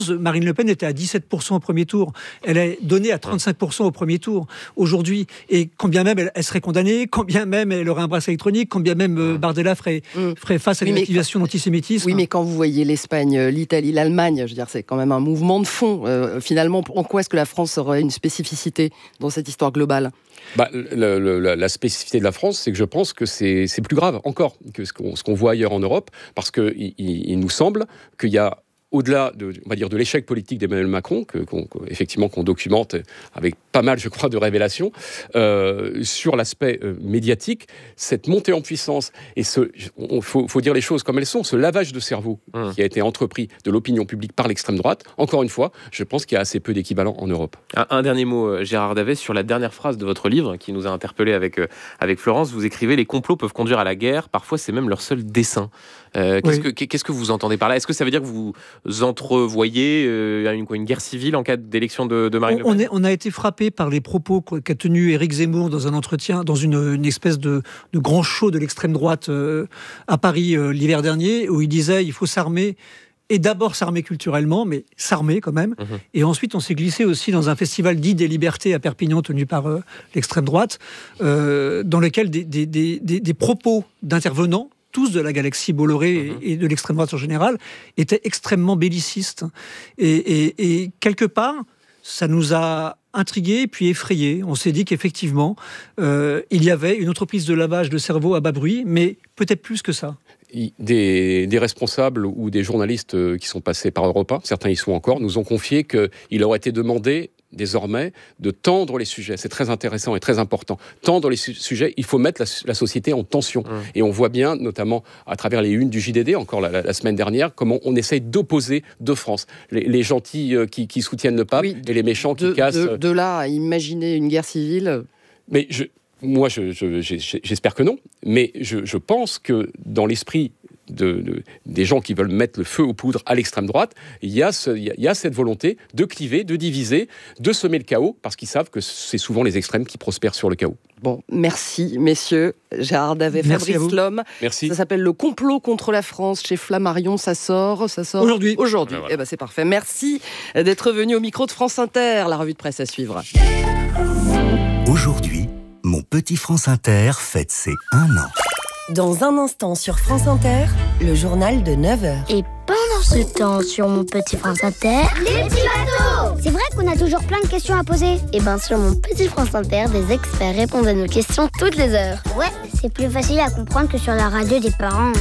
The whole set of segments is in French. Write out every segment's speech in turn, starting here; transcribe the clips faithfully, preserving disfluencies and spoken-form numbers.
Marine Le Pen était à dix-sept pour cent au premier tour. Elle est donnée à trente-cinq pour cent au premier tour aujourd'hui. Et quand bien même elle, elle serait condamnée, quand bien même elle aurait un bracelet électronique, quand bien même euh, Bardella ferait, mmh. ferait face à oui, une accusation quand... d'antisémitisme. Oui, mais quand vous voyez l'Espagne, l'Italie, l'Allemagne, je veux dire, c'est quand même un mouvement de fond. Euh, finalement, en quoi est-ce que la France aurait une spécificité dans cette histoire globale ? Bah, le, le, la, la spécificité de la France, c'est que je pense que c'est, c'est plus grave encore que ce qu'on, ce qu'on voit ailleurs en Europe, parce qu'il il, il nous semble qu'il y a au-delà de, on va dire, de l'échec politique d'Emmanuel Macron, que, qu'on, effectivement, qu'on documente avec pas mal, je crois, de révélations, euh, sur l'aspect euh, médiatique, cette montée en puissance, et il faut, faut dire les choses comme elles sont, ce lavage de cerveau mmh. qui a été entrepris de l'opinion publique par l'extrême droite, encore une fois, je pense qu'il y a assez peu d'équivalents en Europe. Un, un dernier mot, Gérard Davet, sur la dernière phrase de votre livre, qui nous a interpellés avec, euh, avec Florence. Vous écrivez « Les complots peuvent conduire à la guerre, parfois c'est même leur seul dessein ». Euh, qu'est-ce, oui. que, qu'est-ce que vous entendez par là ? Est-ce que ça veut dire que vous entrevoyez euh, une, une guerre civile en cas d'élection de, de Marine Le Pen ? on, est, on a été frappé par les propos qu'a tenus Éric Zemmour dans un entretien, dans une, une espèce de, de grand show de l'extrême droite euh, à Paris euh, l'hiver dernier, où il disait il faut s'armer. Et d'abord s'armer culturellement, mais s'armer quand même. Mmh. Et ensuite, on s'est glissé aussi dans un festival dit des libertés à Perpignan, tenu par euh, l'extrême droite, euh, dans lequel des, des, des, des, des propos d'intervenants, tous de la galaxie Bolloré mmh. et de l'extrême droite en général, étaient extrêmement bellicistes. Et, et, et quelque part, ça nous a intrigués puis effrayés. On s'est dit qu'effectivement, euh, il y avait une entreprise de lavage de cerveau à bas bruit, mais peut-être plus que ça. Des, des responsables ou des journalistes qui sont passés par Europe un, certains y sont encore, nous ont confié qu'il aurait été demandé désormais de tendre les sujets. C'est très intéressant et très important. Tendre les su- sujets, il faut mettre la, la société en tension. Mmh. Et on voit bien, notamment à travers les unes du J D D, encore la, la, la semaine dernière, comment on essaye d'opposer deux France. Les, les gentils euh, qui, qui soutiennent le pape oui, et les méchants qui de, cassent... De, de là à imaginer une guerre civile... Mais je... Moi, je, je, j'espère que non, mais je, je pense que dans l'esprit de, de, des gens qui veulent mettre le feu aux poudres à l'extrême droite, il y a, ce, il y a cette volonté de cliver, de diviser, de semer le chaos, parce qu'ils savent que c'est souvent les extrêmes qui prospèrent sur le chaos. Bon, merci messieurs. Gérard Davet, Fabrice Lhomme. Merci. Ça s'appelle Le complot contre la France chez Flammarion. Ça sort, ça sort aujourd'hui. Aujourd'hui. Voilà. Eh ben c'est parfait. Merci d'être venu au micro de France Inter. La revue de presse à suivre. Aujourd'hui, mon petit France Inter fête ses un an. Dans un instant sur France Inter, le journal de neuf heures. Et pendant ce temps sur mon petit France Inter... Les petits bateaux! C'est vrai qu'on a toujours plein de questions à poser. Et ben sur mon petit France Inter, des experts répondent à nos questions toutes les heures. Ouais, c'est plus facile à comprendre que sur la radio des parents.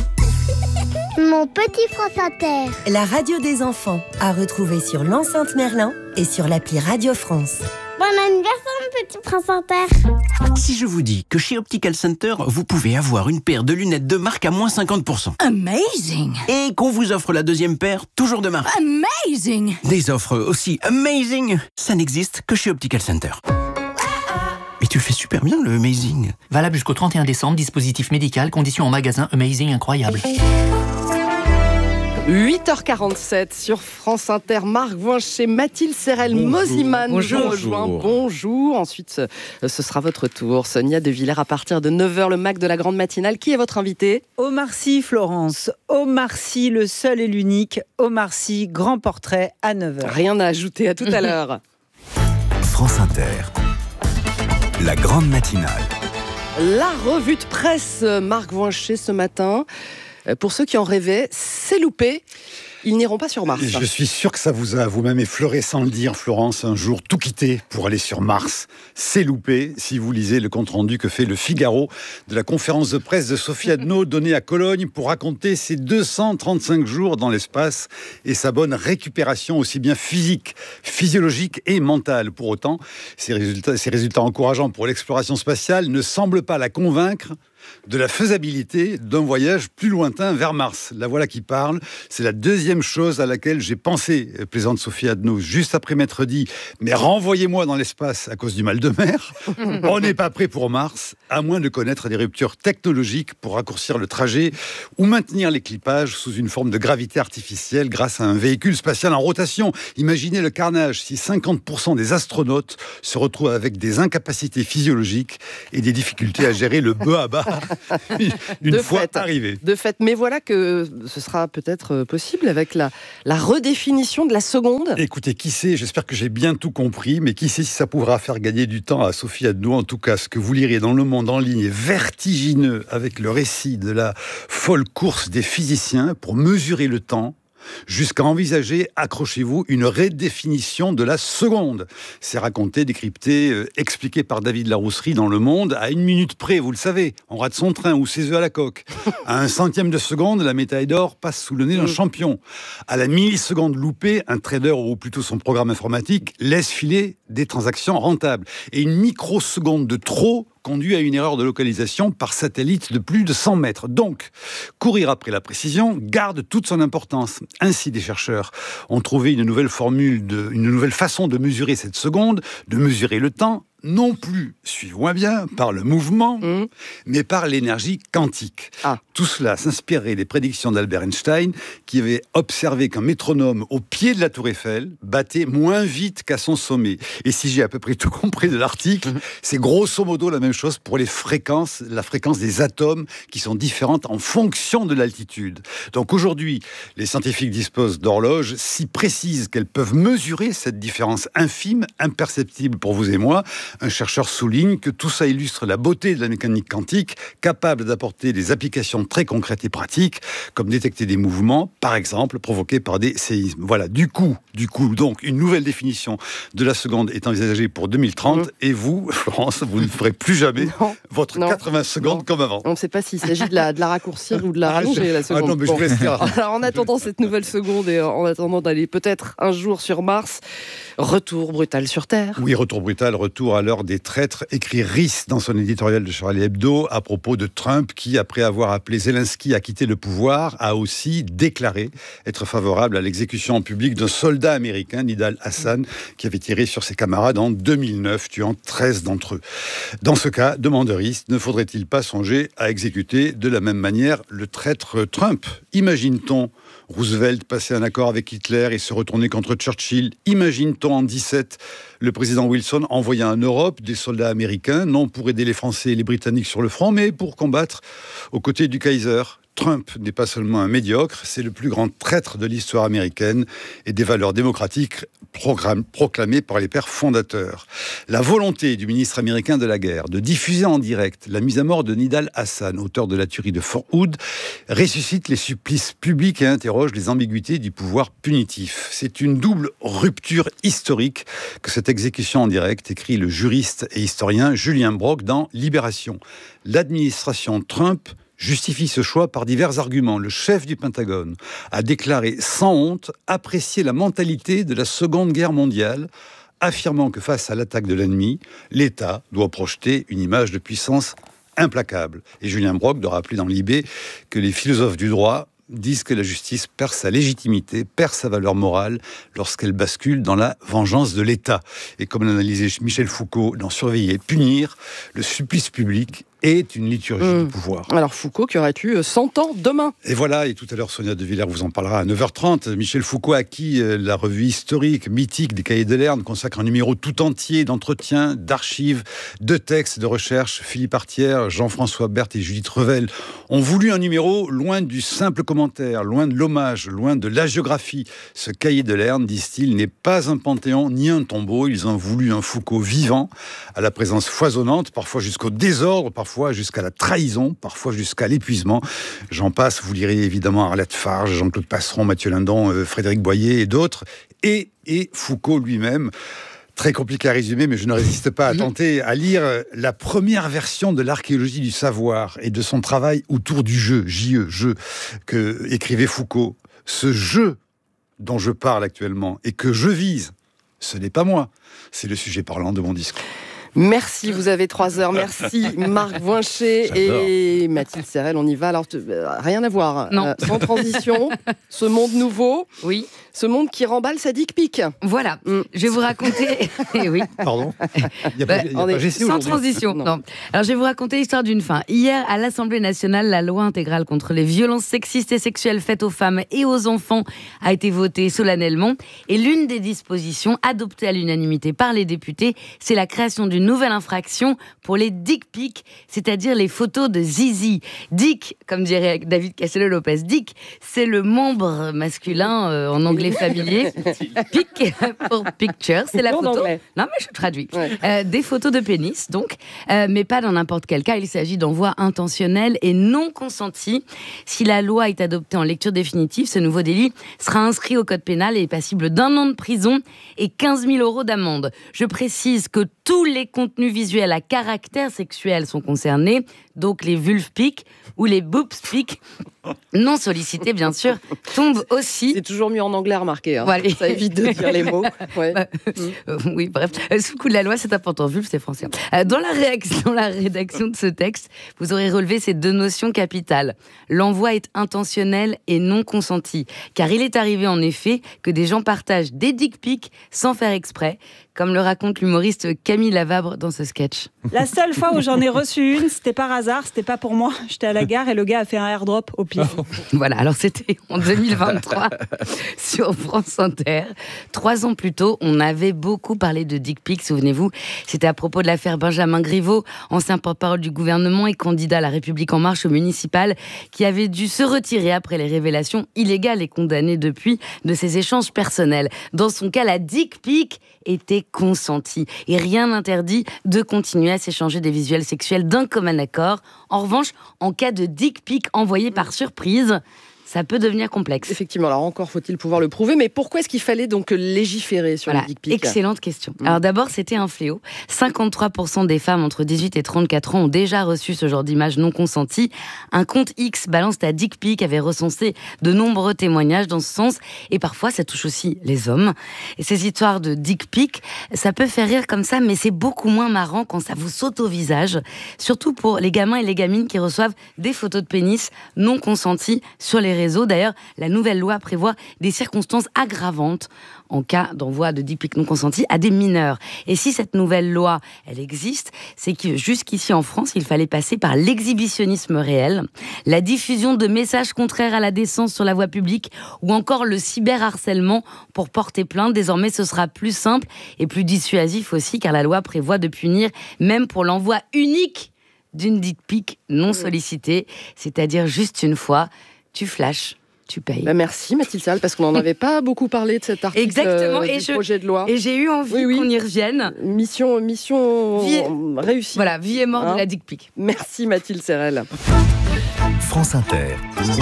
Mon petit France Inter. La radio des enfants, à retrouver sur l'enceinte Merlin et sur l'appli Radio France. Bon anniversaire, mon petit Prince Inter. Si je vous dis que chez Optical Center, vous pouvez avoir une paire de lunettes de marque à moins cinquante pour cent. Amazing! Et qu'on vous offre la deuxième paire, toujours de marque. Amazing! Des offres aussi amazing, ça n'existe que chez Optical Center. Mais tu le fais super bien, le Amazing. Valable jusqu'au trente et un décembre, dispositif médical, conditions en magasin, Amazing incroyable. huit heures quarante-sept sur France Inter. Marc Voincher, Mathilde Serrel-Mosiman nous rejoint. Bonjour. Ensuite, ce, ce sera votre tour. Sonia De Villers à partir de neuf heures, le Mac de la grande matinale. Qui est votre invité ? Omar Sy, Florence. Omar Sy, le seul et l'unique. Omar Sy, grand portrait à neuf heures. Rien à ajouter, à tout à l'heure. France Inter, la grande matinale. La revue de presse, Marc Voincher ce matin. Pour ceux qui en rêvaient, c'est loupé. Ils n'iront pas sur Mars. Je suis sûr que ça vous a vous-même effleuré sans le dire, Florence, un jour tout quitter pour aller sur Mars. C'est loupé si vous lisez le compte-rendu que fait le Figaro de la conférence de presse de Sophie Adno donnée à Cologne pour raconter ses deux cent trente-cinq jours dans l'espace et sa bonne récupération aussi bien physique, physiologique et mentale. Pour autant, ces résultats, ces résultats encourageants pour l'exploration spatiale ne semblent pas la convaincre de la faisabilité d'un voyage plus lointain vers Mars. La voilà qui parle. C'est la deuxième chose à laquelle j'ai pensé, plaisante Sophie Adno, juste après m'être dit « Mais renvoyez-moi dans l'espace à cause du mal de mer. On n'est pas prêt pour Mars, à moins de connaître des ruptures technologiques pour raccourcir le trajet ou maintenir l'équipage sous une forme de gravité artificielle grâce à un véhicule spatial en rotation. Imaginez le carnage si cinquante pour cent des astronautes se retrouvent avec des incapacités physiologiques et des difficultés à gérer le bas à bas une de fois fait, arrivé. De fait, mais voilà que ce sera peut-être possible avec la, la redéfinition de la seconde. Écoutez, qui sait, j'espère que j'ai bien tout compris, mais qui sait si ça pourra faire gagner du temps à Sophie Adno. En tout cas, ce que vous lirez dans Le Monde en ligne est vertigineux avec le récit de la folle course des physiciens pour mesurer le temps, jusqu'à envisager, accrochez-vous, une redéfinition de la seconde. C'est raconté, décrypté, euh, expliqué par David Larousserie dans Le Monde, à une minute près, vous le savez, on rate son train ou ses œufs à la coque. À un centième de seconde, la médaille d'or passe sous le nez d'un champion. À la milliseconde loupée, un trader, ou plutôt son programme informatique, laisse filer des transactions rentables. Et une microseconde de trop conduit à une erreur de localisation par satellite de plus de cent mètres. Donc, courir après la précision garde toute son importance. Ainsi, des chercheurs ont trouvé une nouvelle formule, de, une nouvelle façon de mesurer cette seconde, de mesurer le temps, non plus, suivez-moi bien, par le mouvement, mmh. mais par l'énergie quantique. Ah. Tout cela s'inspirerait des prédictions d'Albert Einstein, qui avait observé qu'un métronome au pied de la Tour Eiffel battait moins vite qu'à son sommet. Et si j'ai à peu près tout compris de l'article, mmh. c'est grosso modo la même chose pour les fréquences, la fréquence des atomes qui sont différentes en fonction de l'altitude. Donc aujourd'hui, les scientifiques disposent d'horloges si précises qu'elles peuvent mesurer cette différence infime, imperceptible pour vous et moi. Un chercheur souligne que tout ça illustre la beauté de la mécanique quantique, capable d'apporter des applications très concrètes et pratiques, comme détecter des mouvements, par exemple, provoqués par des séismes. Voilà, du coup, du coup, donc, une nouvelle définition de la seconde est envisagée pour deux mille trente, mmh. et vous, Florence, vous ne ferez plus jamais non, votre non, quatre-vingts secondes non. comme avant. On ne sait pas s'il s'agit de la, de la raccourcir ou de la rallonger, la seconde. Ah non, mais je vous laisse dire. Alors, en attendant cette nouvelle seconde et en attendant d'aller peut-être un jour sur Mars, retour brutal sur Terre. Oui, retour brutal, retour à l'heure des traîtres, écrit Riss dans son éditorial de Charlie Hebdo à propos de Trump qui, après avoir appelé Zelensky à quitter le pouvoir, a aussi déclaré être favorable à l'exécution en public d'un soldat américain, Nidal Hassan, qui avait tiré sur ses camarades en deux mille neuf, tuant treize d'entre eux. Dans ce cas, demande Riss, ne faudrait-il pas songer à exécuter de la même manière le traître Trump ? Imagine-t-on Roosevelt passer un accord avec Hitler et se retourner contre Churchill? Imagine-t-on en dix-sept le président Wilson envoyer en Europe des soldats américains, non pour aider les Français et les Britanniques sur le front, mais pour combattre aux côtés du Kaiser? Trump n'est pas seulement un médiocre, c'est le plus grand traître de l'histoire américaine et des valeurs démocratiques proclamées par les pères fondateurs. La volonté du ministre américain de la guerre de diffuser en direct la mise à mort de Nidal Hassan, auteur de la tuerie de Fort Hood, ressuscite les supplices publics et interroge les ambiguïtés du pouvoir punitif. C'est une double rupture historique que cette exécution en direct, écrit le juriste et historien Julien Brock dans Libération. L'administration Trump justifie ce choix par divers arguments. Le chef du Pentagone a déclaré sans honte apprécier la mentalité de la Seconde Guerre mondiale, affirmant que face à l'attaque de l'ennemi, l'État doit projeter une image de puissance implacable. Et Julien Brock de rappeler dans Libé que les philosophes du droit disent que la justice perd sa légitimité, perd sa valeur morale lorsqu'elle bascule dans la vengeance de l'État. Et comme l'analysait Michel Foucault dans Surveiller et punir, le supplice public est une liturgie mmh. du pouvoir. Alors Foucault qui aurait eu cent ans demain. Et voilà, et tout à l'heure Sonia De Villers vous en parlera à neuf heures trente. Michel Foucault, à qui la revue historique, mythique des Cahiers de Lerne consacre un numéro tout entier d'entretiens, d'archives, de textes, de recherches. Philippe Artière, Jean-François Berthe et Judith Revel ont voulu un numéro loin du simple commentaire, loin de l'hommage, loin de l'hagiographie. Ce Cahier de Lerne, disent-ils, n'est pas un panthéon ni un tombeau. Ils ont voulu un Foucault vivant, à la présence foisonnante, parfois jusqu'au désordre, parfois Parfois jusqu'à la trahison, parfois jusqu'à l'épuisement. J'en passe, vous lirez évidemment Arlette Farge, Jean-Claude Passeron, Mathieu Lindon, euh, Frédéric Boyer et d'autres. Et, et Foucault lui-même, très compliqué à résumer, mais je ne résiste pas à tenter à lire la première version de l'archéologie du savoir et de son travail autour du jeu, J E, jeu, que écrivait Foucault. Ce jeu dont je parle actuellement et que je vise, ce n'est pas moi, c'est le sujet parlant de mon discours. Merci, vous avez trois heures. Merci Marc Voincher et Mathilde Serrel. On y va. Alors, euh, rien à voir. Non. Euh, sans transition, ce monde nouveau. Oui. Ce monde qui remballe sa dick pic. Voilà. Mm. Je vais vous raconter. oui. Pardon. Il y a bah, pas, il y a pas est... Sans transition. Non. non. Alors, je vais vous raconter l'histoire d'une fin. Hier, à l'Assemblée nationale, la loi intégrale contre les violences sexistes et sexuelles faites aux femmes et aux enfants a été votée solennellement. Et l'une des dispositions adoptées à l'unanimité par les députés, c'est la création d'une une nouvelle infraction pour les dick pics, c'est-à-dire les photos de zizi. Dick, comme dirait David Castello-Lopez, dick, c'est le membre masculin euh, en anglais familier. Pic pour picture, c'est la photo. Non, mais je traduis. Ouais. Euh, des photos de pénis, donc, euh, mais pas dans n'importe quel cas. Il s'agit d'envoi intentionnel et non consenti. Si la loi est adoptée en lecture définitive, ce nouveau délit sera inscrit au code pénal et est passible d'un an de prison et quinze mille euros d'amende. Je précise que tous les contenus visuels à caractère sexuel sont concernés, donc les vulves pics ou les boobs pics, non sollicités bien sûr, tombent aussi. C'est toujours mieux en anglais à remarquer, hein. Voilà. Ça évite de dire les mots. Ouais. Bah, euh, oui, bref, sous le coup de la loi, c'est important, vulve, c'est français. Euh, dans, la réaction, dans la rédaction de ce texte, vous aurez relevé ces deux notions capitales. L'envoi est intentionnel et non consenti, car il est arrivé en effet que des gens partagent des dick pics sans faire exprès, comme le raconte l'humoriste Camille Lavabre dans ce sketch. La seule fois où j'en ai reçu une, c'était par hasard, c'était pas pour moi. J'étais à la gare et le gars a fait un airdrop au pif. Voilà, alors c'était en deux mille vingt-trois sur France Inter. Trois ans plus tôt, on avait beaucoup parlé de dick pics, souvenez-vous. C'était à propos de l'affaire Benjamin Griveaux, ancien porte-parole du gouvernement et candidat à La République En Marche au municipal, qui avait dû se retirer après les révélations illégales et condamnées depuis de ses échanges personnels. Dans son cas, la dick pic était consentie et rien n'interdit de continuer à s'échanger des visuels sexuels d'un commun accord. En revanche, en cas de dick pic envoyé par surprise, ça peut devenir complexe. Effectivement, alors encore faut-il pouvoir le prouver, mais pourquoi est-ce qu'il fallait donc légiférer sur voilà, les dick pics ? Excellente question. Mmh. Alors d'abord, c'était un fléau. cinquante-trois pour cent des femmes entre dix-huit et trente-quatre ans ont déjà reçu ce genre d'images non consenties. Un compte X, Balance ta dick pic, avait recensé de nombreux témoignages dans ce sens, et parfois ça touche aussi les hommes. Et ces histoires de dick pic, ça peut faire rire comme ça, mais c'est beaucoup moins marrant quand ça vous saute au visage, surtout pour les gamins et les gamines qui reçoivent des photos de pénis non consenties sur les réseaux. D'ailleurs, la nouvelle loi prévoit des circonstances aggravantes en cas d'envoi de dick pics non consentis à des mineurs. Et si cette nouvelle loi, elle existe, c'est que jusqu'ici en France, il fallait passer par l'exhibitionnisme réel, la diffusion de messages contraires à la décence sur la voie publique ou encore le cyberharcèlement pour porter plainte. Désormais, ce sera plus simple et plus dissuasif aussi, car la loi prévoit de punir même pour l'envoi unique d'une dick pic non sollicitée, c'est-à-dire juste une fois. Tu flashes, tu payes. Bah merci Mathilde Serrel, parce qu'on n'en avait pas beaucoup parlé de cet article. Exactement, euh, et du je, projet de loi. Et j'ai eu envie oui, oui. qu'on y revienne. Mission, mission vie, réussie. Voilà, vie et mort hein de la dick pic. Merci Mathilde Serrel. France Inter.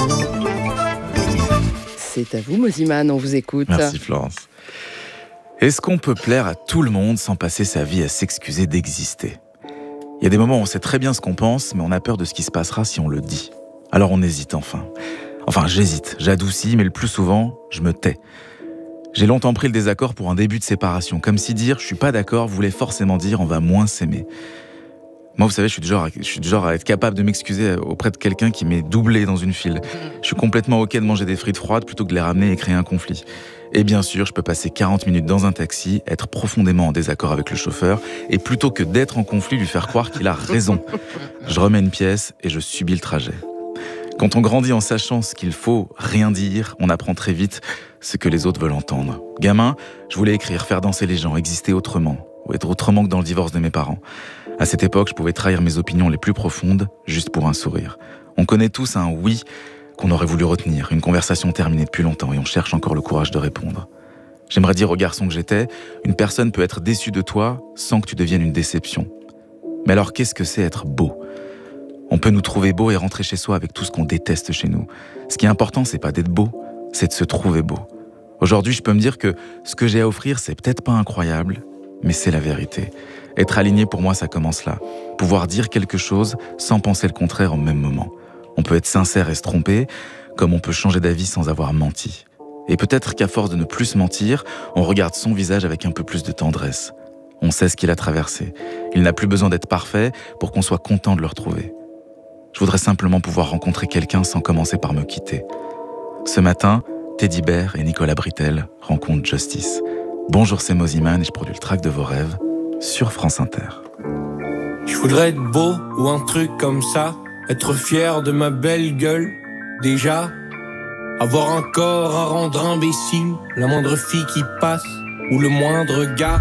C'est à vous Mosiman, on vous écoute. Merci Florence. Est-ce qu'on peut plaire à tout le monde sans passer sa vie à s'excuser d'exister ? Il y a des moments où on sait très bien ce qu'on pense, mais on a peur de ce qui se passera si on le dit. Alors on hésite enfin. Enfin, j'hésite, j'adoucis, mais le plus souvent, je me tais. J'ai longtemps pris le désaccord pour un début de séparation, comme si dire « je suis pas d'accord » voulait forcément dire « on va moins s'aimer ». Moi, vous savez, je suis du genre à, je suis du genre à être capable de m'excuser auprès de quelqu'un qui m'est doublé dans une file. Je suis complètement OK de manger des frites froides plutôt que de les ramener et créer un conflit. Et bien sûr, je peux passer quarante minutes dans un taxi, être profondément en désaccord avec le chauffeur, et plutôt que d'être en conflit, lui faire croire qu'il a raison. Je remets une pièce et je subis le trajet. Quand on grandit en sachant ce qu'il faut rien dire, on apprend très vite ce que les autres veulent entendre. Gamin, je voulais écrire, faire danser les gens, exister autrement, ou être autrement que dans le divorce de mes parents. À cette époque, je pouvais trahir mes opinions les plus profondes, juste pour un sourire. On connaît tous un oui qu'on aurait voulu retenir, une conversation terminée depuis longtemps, et on cherche encore le courage de répondre. J'aimerais dire au garçon que j'étais, une personne peut être déçue de toi sans que tu deviennes une déception. Mais alors, qu'est-ce que c'est être beau ? On peut nous trouver beau et rentrer chez soi avec tout ce qu'on déteste chez nous. Ce qui est important, c'est pas d'être beau, c'est de se trouver beau. Aujourd'hui, je peux me dire que ce que j'ai à offrir, c'est peut-être pas incroyable, mais c'est la vérité. Être aligné, pour moi, ça commence là. Pouvoir dire quelque chose sans penser le contraire au même moment. On peut être sincère et se tromper, comme on peut changer d'avis sans avoir menti. Et peut-être qu'à force de ne plus se mentir, on regarde son visage avec un peu plus de tendresse. On sait ce qu'il a traversé. Il n'a plus besoin d'être parfait pour qu'on soit content de le retrouver. Je voudrais simplement pouvoir rencontrer quelqu'un sans commencer par me quitter. Ce matin, Teddy Bear et Nicolas Britell rencontrent Justice. Bonjour, c'est Mosiman et je produis le track de vos rêves sur France Inter. Je voudrais être beau ou un truc comme ça, être fier de ma belle gueule, déjà. Avoir un corps à rendre imbécile, la moindre fille qui passe ou le moindre gars.